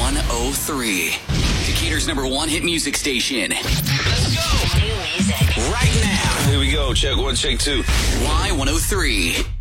Y103. Decatur's #1 hit music station. Let's go. New music. Right now. Here we go. Check 1, check 2. Y103.